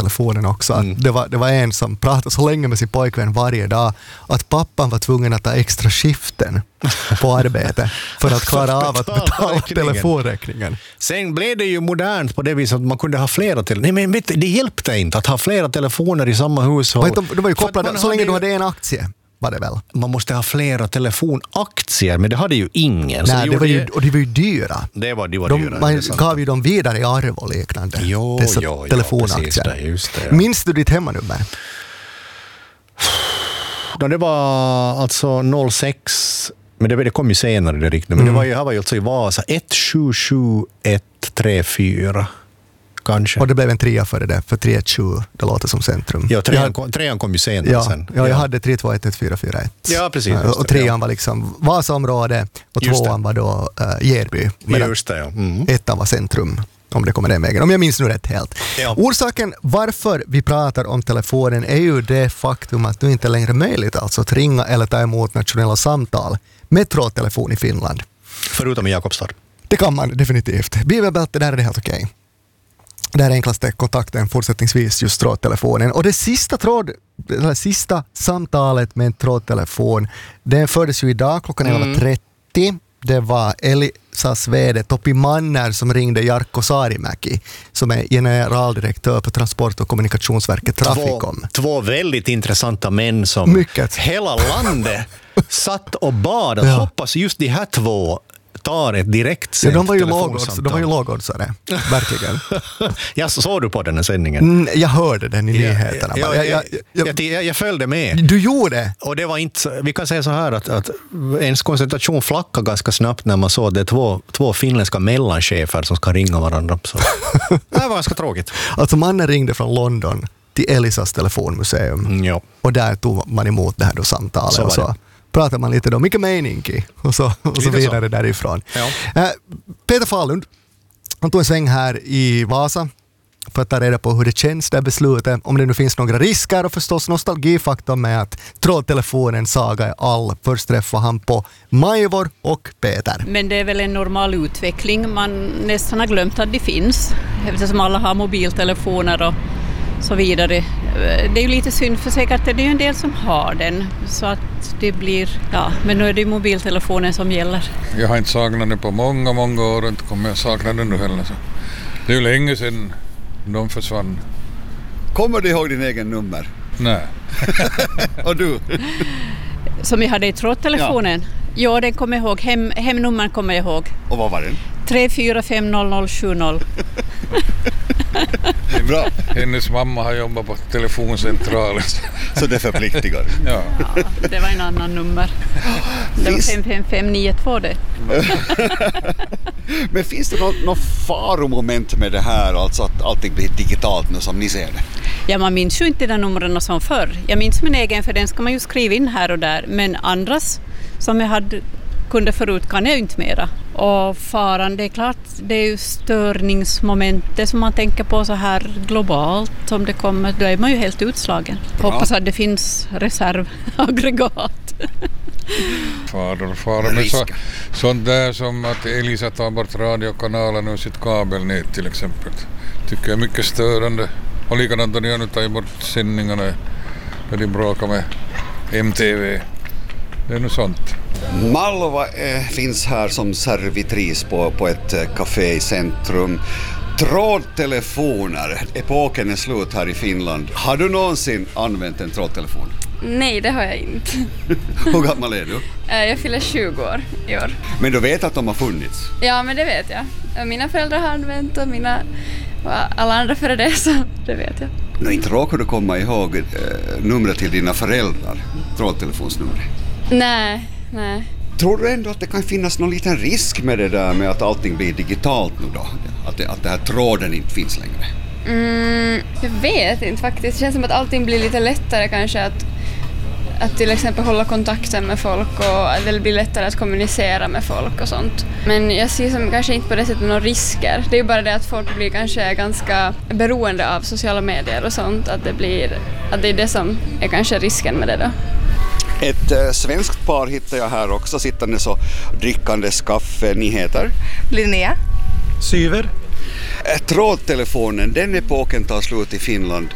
telefonen också. Att det var en som pratade så länge med sin pojkvän varje dag att pappan var tvungen att ta extra skiften på arbete för att klara av att betala telefonräkningen. Sen blev det ju modernt på det viset att man kunde ha flera telefoner. Nej, men det hjälpte inte att ha flera telefoner i samma hushåll. Det var ju kopplade, så länge du hade en aktie. Var det väl? Man måste ha flera telefonaktier, men det hade ju ingen. Nej, det var ju dyra. De var dyra. Man gav ju dem vidare i arv och liknande. Dessa telefonaktier. Precis, just det. Minns du ditt hemmanummer? Det var alltså 06, men det kom ju senare det riktigt. Men det var ju alltså i Vasa 177134. Kanske. Och det blev en 3 före det, för 317, det låter som centrum. Ja, trean kom ju senare sen. Ja, jag hade 321441. Ja, precis. Och 3an var liksom Vasaområde och 2an var då Järby. Just det, ja. 1an var centrum, om det kommer den vägen. Om jag minns nu rätt helt. Ja. Orsaken varför vi pratar om telefonen är ju det faktum att det inte längre är möjligt alltså att ringa eller ta emot nationella samtal med trådtelefon i Finland. Förutom i Jakobstad. Det kan man definitivt. Bibelbälte, där är det helt okej. Det är enklaste kontakten fortsättningsvis just trådtelefonen. Och det sista samtalet med en trådtelefon, den fördes ju idag klockan 11.30. Det var Elisas vd Topi Manner som ringde Jarkko Saarimäki som är generaldirektör på Transport- och kommunikationsverket Traficom. Två väldigt intressanta män som hela landet satt och bad att hoppas just de här två tar ett direkt sätt. Ja, de var ju lågoddsare, verkligen. Jag såg du på den här sändningen? Jag hörde den i nyheterna. Jag följde med. Du gjorde? Och det var inte, vi kan säga så här att ens koncentration flackade ganska snabbt när man såg det två finländska mellanchefer som ska ringa varandra. Så. Det var ganska tråkigt. Alltså mannen ringde från London till Elisas telefonmuseum. Ja. Och där tog man emot det här då samtalet. Och så pratar man lite då, mycket mening och så vidare därifrån. Ja. Peter Fahlund, han tog en sväng här i Vasa för att ta reda på hur det känns där beslutet, om det nu finns några risker och förstås nostalgifaktor med att trådtelefonen saga är all. Först träffade han på Majvor och Peter. Men det är väl en normal utveckling, man nästan har glömt att det finns eftersom alla har mobiltelefoner och så vidare. Det är ju lite synd för säkert det är ju en del som har den så att det blir, men nu är det ju mobiltelefonen som gäller. Jag har inte saknat den på många år och inte kommer jag sakna den nu heller. Så. Det är ju länge sedan de försvann. Kommer du ihåg din egen nummer? Nej. Och du? Som jag hade i trådtelefonen? Ja, den kommer jag ihåg. Hemnummer kommer jag ihåg. Och vad var den? 3450070. Det är bra. Hennes mamma har jobbat på telefoncentralen. Så det förpliktigar. Ja, det var en annan nummer. Det var 55592 det. Men finns det något faromoment med det här, alltså att allting blir digitalt nu som ni ser det? Ja, man minns ju inte de numren som förr. Jag minns min egen, för den ska man ju skriva in här och där. Men andras som jag kunde förut kan jag ju inte mera. Och faran, det är klart, det är ju störningsmomentet som man tänker på så här globalt. Om det kommer, då är man ju helt utslagen. Hoppas att det finns reservaggregat. Faror. Men sånt där som att Elisa tar bort radiokanalen ur sitt kabelnät till exempel. Tycker jag är mycket störande. Och likadant då de nu tar bort sändningarna när de bråkar med MTV. Det är nog sånt. Malva finns här som servitris på ett café i centrum. Trådtelefoner. Epoken är slut här i Finland. Har du någonsin använt en trådtelefon? Nej, det har jag inte. Hur gammal är du? Jag fyller 20 år i år. Men du vet att de har funnits? Ja, men det vet jag. Mina föräldrar har använt och alla andra före det, så det vet jag. Nå, inte råkar du komma ihåg numret till dina föräldrar? Trådtelefonsnumret? Nej. Tror du ändå att det kan finnas någon liten risk med det där med att allting blir digitalt nu då? Att det här tråden inte finns längre? Jag vet inte faktiskt. Det känns som att allting blir lite lättare kanske att till exempel hålla kontakten med folk och att det blir lättare att kommunicera med folk och sånt. Men jag ser som kanske inte på det sättet några risker. Det är ju bara det att folk blir kanske ganska beroende av sociala medier och sånt. Att det är det som är kanske risken med det då. Ett svenskt par hittar jag här också, sittande så drickandes kaffe. Ni heter? Linnea. Syver. Trådtelefonen, den epoken tar slut i Finland.